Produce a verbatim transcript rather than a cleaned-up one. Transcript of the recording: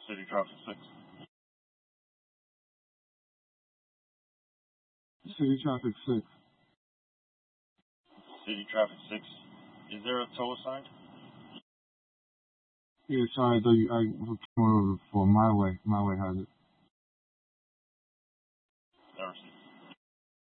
City Traffic six. City Traffic six. City Traffic six. Is there a tow assigned? Yeah, sorry, I thought you, I was coming over for my way. My way has it. Never seen